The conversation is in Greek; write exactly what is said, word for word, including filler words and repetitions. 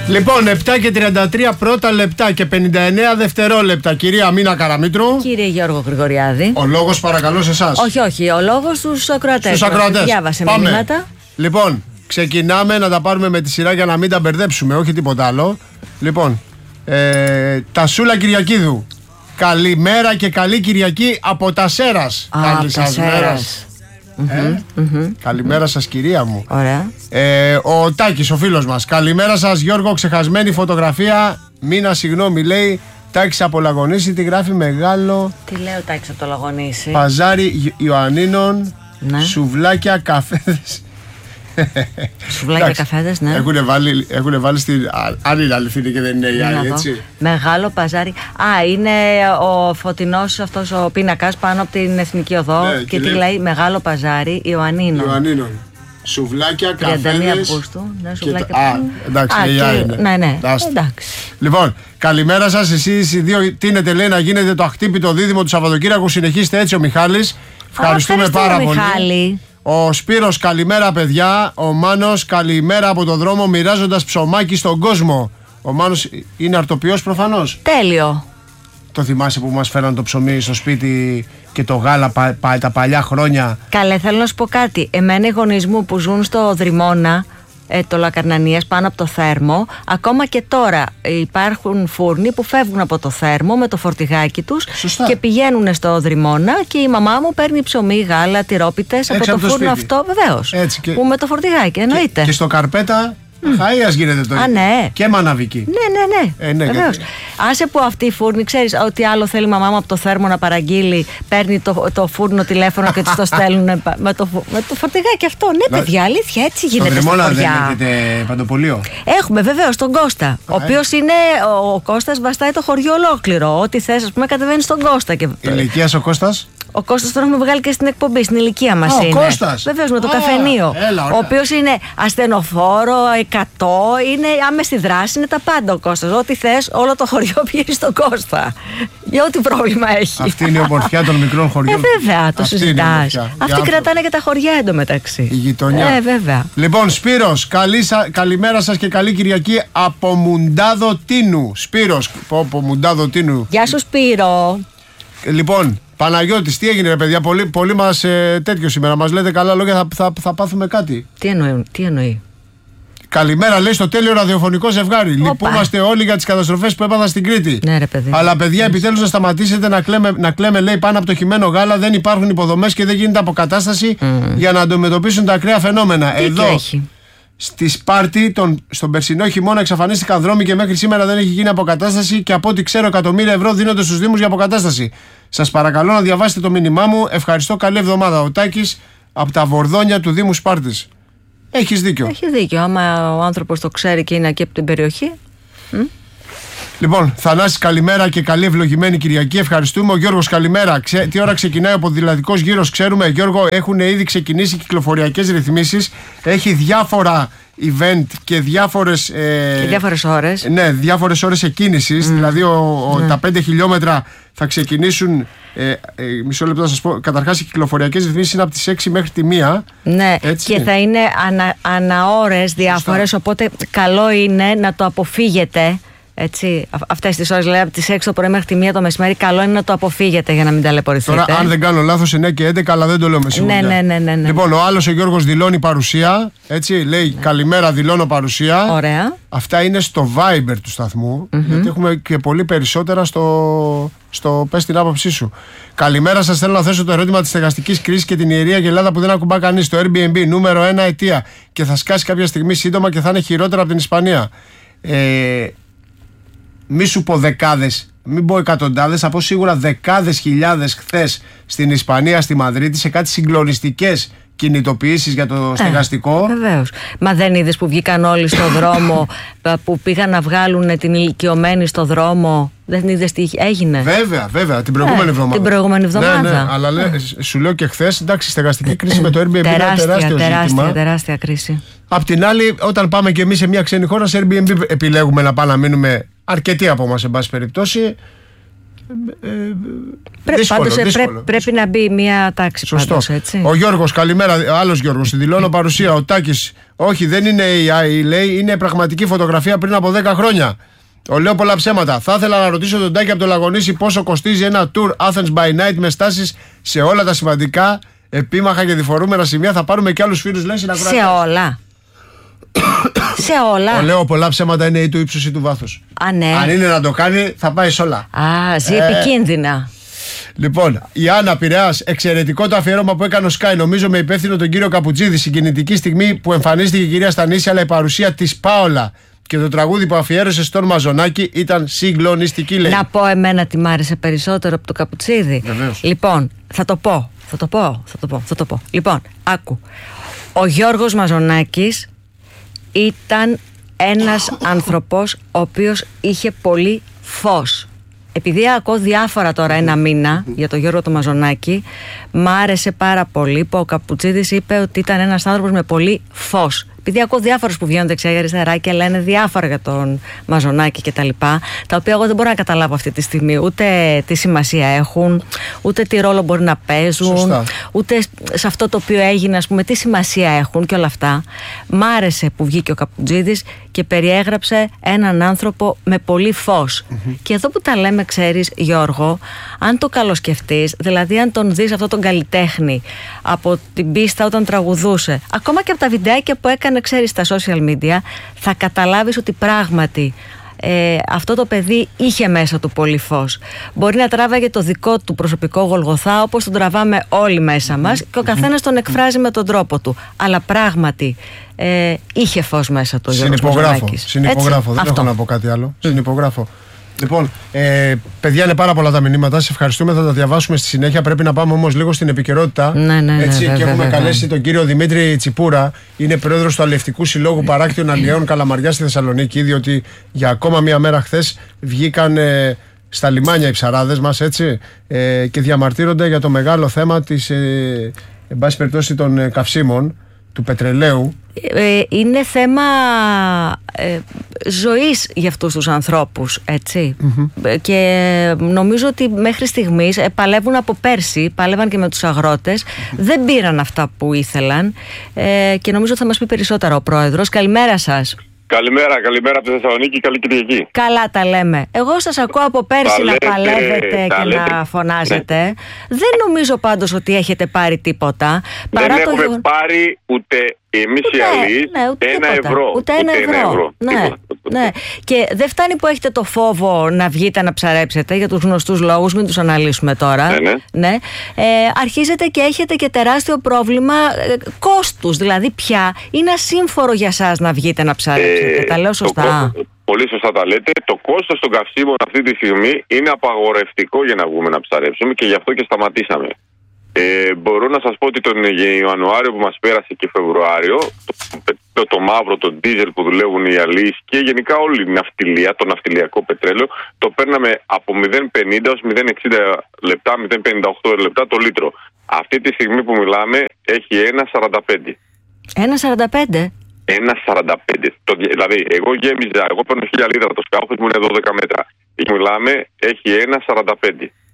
Λοιπόν, επτά και τριάντα τρία πρώτα λεπτά και πενήντα εννέα δευτερόλεπτα. Κυρία Μίνα Καραμήτρου. Κύριε Γιώργο Γρηγοριάδη. Ο λόγος παρακαλώ σε εσάς. Όχι, όχι. Ο λόγος στους ακροατές. Στους ακροατές. Διάβασε Πάμε. μηνύματα. Λοιπόν, ξεκινάμε να τα πάρουμε με τη σειρά για να μην τα μπερδέψουμε, όχι τίποτα άλλο. Λοιπόν, ε, Τασούλα Κυριακίδου. Καλημέρα και καλή Κυριακή από τα Σέρας. Α, Καλή σας μέρα. Ε? Mm-hmm. Καλημέρα σας κυρία μου. Ωραία. ε, Ο Τάκης ο φίλος μας. Καλημέρα σας Γιώργο, ξεχασμένη φωτογραφία. Μήνα συγγνώμη λέει. Τάκης από Λαγονίση, τη γράφει μεγάλο. Τι λέει ο Τάκης από το Λαγονίση? Παζάρι Ιωαννίνων. Ναι. Σουβλάκια, καφέδες. Σουβλάκια, καφέδες, ναι. Έχουν βάλει, έχουνε βάλει στην. Αν είναι αληθινή και δεν είναι η άλλη, έτσι. Μεγάλο παζάρι. Α, είναι ο φωτεινός αυτός ο πίνακας πάνω από την Εθνική Οδό. Ναι, και, και τι λέει, λέει Μεγάλο παζάρι Ιωαννίνων. Ιωαννίνων. Σουβλάκια, καφέδες. τριάντα μία Αυγούστου. Ναι, σουβλάκια. Α, εντάξει, Α, η και, άλλη είναι. Ναι, ναι. Άστα. Εντάξει. Λοιπόν, καλημέρα σας. Εσείς οι δύο τίνετε λέει να γίνετε το αχτύπητο δίδυμο του Σαββατοκύριακου. Συνεχίστε έτσι ο Μιχάλης. Ευχαριστούμε, πάρα πολύ. Μιχάλη. Ο Σπύρος, καλημέρα παιδιά. Ο Μάνος, καλημέρα από το δρόμο μοιράζοντας ψωμάκι στον κόσμο. Ο Μάνος είναι αρτοποιός προφανώς. Τέλειο. Το θυμάσαι που μας φέραν το ψωμί στο σπίτι και το γάλα πα, πα, τα παλιά χρόνια? Καλέ, θέλω να σου πω κάτι. Εμένα οι γονείς μου που ζουν στο Δρυμώνα, ε, το Λακαρνανίας, πάνω από το Θέρμο, ακόμα και τώρα υπάρχουν φούρνοι που φεύγουν από το Θέρμο με το φορτηγάκι τους. Σωστά. Και πηγαίνουν στο Δρυμώνα και η μαμά μου παίρνει ψωμί, γάλα, τυρόπιτες από το, από το φούρνο σπίτι. αυτό, βεβαίως. Έτσι και... Που με το φορτηγάκι, εννοείται. Και, και στο Καρπέτα χαΐας γίνεται το ίδιο. Α, ναι. Και μαναβική. Ναι, ναι, ναι. Ε, ναι, βεβαίως. γιατί... Άσε που αυτή η φούρνη, ξέρεις, ό,τι άλλο θέλει η μαμά μου από το Θέρμο να παραγγείλει, παίρνει το, το φούρνο τηλέφωνο και της το στέλνουν με το, με το φορτηγάκι αυτό. Ναι, παιδιά, αλήθεια, έτσι γίνεται στα χωριά. Στο Δρυμώνα δεν έχετε παντοπολείο? Έχουμε βεβαίως τον Κώστα, ο οποίος είναι, ο Κώστας βαστάει το χωριό ολόκληρο. Ό,τι θες, ας πούμε, κατεβαίνει στον Κώστα. Και... Ηλικίας ο Κώστας? Ο Κώστας τον έχουμε βγάλει και στην εκπομπή, στην ηλικία μας. Α, είναι. Ο Κώστας. Βεβαίως, με το Α, καφενείο. Έλα, ο οποίος είναι ασθενοφόρο, εκατό, είναι άμεση δράση, είναι τα πάντα ο Κώστας. Ό,τι θες, όλο το χωριό πηγαίνει στον Κώστα. Για ό,τι πρόβλημα έχει. Αυτή είναι η ομορφιά των μικρών χωριών. Ε, βέβαια, το συζητάς. Αυτοί κρατάνε και τα χωριά εντωμεταξύ. Η γειτονιά. Ε, βέβαια. Λοιπόν, Σπύρος, καλή σα... καλημέρα σας και καλή Κυριακή από Μουντάδο Τίνου. Σπύρος, από Μουντάδο Τίνου. Γεια σου, Σπύρο. Λοιπόν, Παναγιώτης, τι έγινε ρε παιδιά, πολύ, πολύ μας ε, τέτοιο σήμερα. Μας λέτε καλά λόγια, θα, θα, θα πάθουμε κάτι. Τι εννοεί, τι εννοεί. Καλημέρα, λέει στο τέλειο ραδιοφωνικό ζευγάρι. Λυπούμαστε όλοι για τις καταστροφές που έπαθαν στην Κρήτη. Ναι, ρε παιδί. Αλλά παιδιά, επιτέλους να σταματήσετε να κλαίμε, να κλαίμε, λέει, πάνω από το χυμένο γάλα. Δεν υπάρχουν υποδομές και δεν γίνεται αποκατάσταση mm. για να αντιμετωπίσουν τα ακραία φαινόμενα. Τι Εδώ, έχει. στη Σπάρτη, τον, στον περσινό χειμώνα, εξαφανίστηκαν δρόμοι και μέχρι σήμερα δεν έχει γίνει αποκατάσταση. Και από ό,τι ξέρω, εκατομμύρια ευρώ δίνονται στους Δήμους για αποκατάσταση. Σας παρακαλώ να διαβάσετε το μήνυμά μου. Ευχαριστώ, καλή εβδομάδα. Ο Τάκης από τα Βορδόνια του Δήμου Σπάρτης. Έχεις δίκιο. Έχει δίκιο. Άμα ο άνθρωπος το ξέρει και είναι εκεί από την περιοχή. Μ? Λοιπόν, Θανάση, καλημέρα και καλή ευλογημένη Κυριακή. Ευχαριστούμε. Ο Γιώργος, καλημέρα. Ξέ, τι ώρα ξεκινάει ο ποδηλατικός γύρος, ξέρουμε. Γιώργο, έχουν ήδη ξεκινήσει κυκλοφοριακές ρυθμίσεις. Έχει διάφορα event και διάφορες. Ε, και διάφορες ώρες. Ναι, διάφορες ώρες εκκίνησης. Mm. Δηλαδή, ο, ο, mm. τα πέντε χιλιόμετρα θα ξεκινήσουν. Ε, ε, μισό λεπτό να σας πω. Καταρχάς, οι κυκλοφοριακές ρυθμίσεις είναι από τις έξι μέχρι τη μία. Ναι, έτσι. Και θα είναι ανα, αναώρες διάφορες. Σωστά. Οπότε, καλό είναι να το αποφύγετε. Έτσι, αυτές τις ώρες, δηλαδή από τις έξι το πρωί μέχρι τη μία το μεσημέρι, καλό είναι να το αποφύγετε για να μην ταλαιπωρηθείτε. Τώρα, αν δεν κάνω λάθος, εννιά και έντεκα, αλλά δεν το λέω με σίγουρια. Ναι, ναι, ναι, ναι, ναι. Λοιπόν, ο άλλος ο Γιώργος δηλώνει παρουσία. Έτσι, λέει ναι. Καλημέρα, δηλώνω παρουσία. Ωραία. Αυτά είναι στο Viber του σταθμού. Mm-hmm. Γιατί έχουμε και πολύ περισσότερα στο, στο πες την άποψή σου. Καλημέρα σας. Θέλω να θέσω το ερώτημα της στεγαστικής κρίσης και την ιερή αγελάδα που δεν ακουμπά κανείς. Το Airbnb, νούμερο ένα αιτία. Και θα σκάσει κάποια στιγμή σύντομα και θα είναι χειρότερα από την Ισπανία. Ε, Μη σου πω δεκάδες, μην πω εκατοντάδες, θα πω σίγουρα δεκάδες χιλιάδες χθες στην Ισπανία, στη Μαδρίτη, σε κάτι συγκλονιστικές κινητοποιήσεις για το στεγαστικό. Ε, βεβαίως. Μα δεν είδες που βγήκαν όλοι στο δρόμο, που πήγαν να βγάλουν την ηλικιωμένη στο δρόμο? Δεν είδες τι έγινε? Βέβαια, βέβαια, την προηγούμενη ε, εβδομάδα. Την προηγούμενη εβδομάδα. Ναι, ναι, αλλά λέ, σου λέω και χθες, εντάξει, στεγαστική κρίση με το Airbnb είναι τεράστια, τεράστιο τεράστια, ζήτημα. τεράστια κρίση. Απ' την άλλη, όταν πάμε και εμείς σε μια ξένη χώρα, σε Airbnb επιλέγουμε να πάμε να μείνουμε αρκετοί από εμάς, σε πάση περιπτώσει. Ε, Πρέ, δύσκολο, πάντως, δύσκολο, πρέ, δύσκολο. πρέπει να μπει μια τάξη. Σωστό. Πάντως, έτσι. Ο Γιώργος, καλημέρα. Άλλος Γιώργος, δηλώνω παρουσία. Ο Τάκης, όχι, δεν είναι έι άι, λέει, είναι πραγματική φωτογραφία πριν από δέκα χρόνια. Ο λέω πολλά ψέματα. Θα ήθελα να ρωτήσω τον Τάκη από το Λαγονίσι πόσο κοστίζει ένα tour Athens by night με στάσεις σε όλα τα σημαντικά, επίμαχα και διφορούμενα σημεία. Θα πάρουμε και άλλους φίλους, λέει, να Σε όλα. Σε όλα. Ο λέω πολλά ψέματα είναι ή του ύψους ή του βάθους. Α, ναι. Αν είναι να το κάνει, θα πάει σε όλα. Α, ζει Ε, επικίνδυνα. Λοιπόν, η Άννα Πειραιάς, εξαιρετικό το αφιέρωμα που έκανε ο Sky. Νομίζω με υπεύθυνο τον κύριο Καπουτζίδη. Συγκινητική στιγμή που εμφανίστηκε η κυρία Στανίση, αλλά η παρουσία της Πάολα και το τραγούδι που αφιέρωσε στον Μαζονάκη ήταν συγκλονιστική, λέει. Να πω εμένα τι μ' άρεσε περισσότερο από το Καπουτσίδη. Βεβαίως. Λοιπόν, θα το πω. Θα το πω. Θα το πω. Θα το πω. Λοιπόν, άκου. Ο Γιώργος Μαζονάκης ήταν ένας άνθρωπος ο οποίος είχε πολύ φως. Επειδή ακούω διάφορα τώρα ένα μήνα για τον Γιώργο το Μαζονάκη, μ' άρεσε πάρα πολύ που ο Καπουτσίδης είπε ότι ήταν ένας άνθρωπος με πολύ φως. Επειδή ακούω διάφορους που βγαίνουν δεξιά και αριστερά και λένε διάφορα για τον Μαζονάκη κτλ. Τα, τα οποία εγώ δεν μπορώ να καταλάβω αυτή τη στιγμή ούτε τι σημασία έχουν, ούτε τι ρόλο μπορεί να παίζουν, Σωστά. ούτε σε αυτό το οποίο έγινε, ας πούμε, τι σημασία έχουν και όλα αυτά. Μ' άρεσε που βγήκε ο Καπουτσίδης και περιέγραψε έναν άνθρωπο με πολύ φως. Mm-hmm. Και εδώ που τα λέμε, ξέρεις, Γιώργο, αν το καλοσκεφτείς, δηλαδή αν τον δεις αυτό τον καλλιτέχνη από την πίστα όταν τραγουδούσε, ακόμα και από τα βιντεάκια που έκανε, ξέρεις, στα social media, θα καταλάβεις ότι πράγματι ε, αυτό το παιδί είχε μέσα του πολύ φως. Μπορεί να τράβαγε το δικό του προσωπικό Γολγοθά όπως τον τραβάμε όλοι μέσα μας και ο καθένας τον εκφράζει με τον τρόπο του. Αλλά πράγματι ε, είχε φως μέσα του ο Γιώργος Μαζονάκης. Συνυπογράφω, δεν αυτό. έχω να πω κάτι άλλο. Συνυπογράφω. Λοιπόν, ε, παιδιά, είναι πάρα πολλά τα μηνύματα. Σε ευχαριστούμε, θα τα διαβάσουμε στη συνέχεια. Πρέπει να πάμε όμως λίγο στην επικαιρότητα. Ναι, ναι, ναι, έτσι, βέβαια, και έχουμε βέβαια. καλέσει τον κύριο Δημήτρη Τσιπούρα. Είναι πρόεδρος του Αλλιευτικού Συλλόγου Παράκτιων Αλλιέων Καλαμαριά στη Θεσσαλονίκη. Διότι για ακόμα μία μέρα χθες βγήκαν ε, στα λιμάνια οι ψαράδες μας, έτσι, ε, και διαμαρτύρονται για το μεγάλο θέμα της, ε, εν πάση περιπτώσει, των ε, καυσίμων, του πετρελαίου. Ε, είναι θέμα ε, ζωής για αυτούς τους ανθρώπους, έτσι. Mm-hmm. Και νομίζω ότι μέχρι στιγμής ε, παλεύουν από πέρσι, παλεύαν και με τους αγρότες, mm-hmm. δεν πήραν αυτά που ήθελαν ε, και νομίζω θα μας πει περισσότερα ο πρόεδρος. Καλημέρα σας. Καλημέρα, καλημέρα από τη Θεσσαλονίκη, καλή Κυριακή. Καλά τα λέμε. Εγώ σας ακούω από πέρσι τα να λέτε, παλεύετε τα και λέτε. να φωνάζετε. Ναι. Δεν νομίζω πάντως ότι έχετε πάρει τίποτα. Δεν Παρά έχουμε γεγον- πάρει ούτε εμείς οι αλληλείς ναι, ούτε ένα τίποτα. ευρώ. Ούτε ένα ευρώ. Ναι, Τίποτα. ναι. Και δεν φτάνει που έχετε το φόβο να βγείτε να ψαρέψετε για τους γνωστούς λόγους, μην τους αναλύσουμε τώρα. Ναι, ναι. Ναι. Ε, αρχίζετε και έχετε και τεράστιο πρόβλημα ε, κόστους. Δηλαδή πια είναι ασύμφορο για σας να βγείτε να ψαρέψετε. Ε, Τα λέω το σωστά. κόστος- πολύ σωστά τα λέτε. Το κόστος των καυσίμων αυτή τη στιγμή είναι απαγορευτικό για να βγούμε να ψαρέψουμε και γι' αυτό και σταματήσαμε. Ε, μπορώ να σας πω ότι τον Ιανουάριο που μας πέρασε και Φεβρουάριο, το, το, το μαύρο, το ντίζελ που δουλεύουν οι αλλοίς και γενικά όλη η ναυτιλία, το ναυτιλιακό πετρέλαιο, το παίρναμε από μηδέν πενήντα ως μηδέν εξήντα λεπτά, μηδέν πενήντα οκτώ λεπτά το λίτρο. Αυτή τη στιγμή που μιλάμε έχει ένα σαράντα πέντε. ένα σαράντα πέντε. ένα σαράντα πέντε. Το, δηλαδή, εγώ γέμιζα, εγώ παίρνω χίλια λίτρα, το σκάφος μου είναι δώδεκα μέτρα. Μιλάμε, έχει ένα σαράντα πέντε.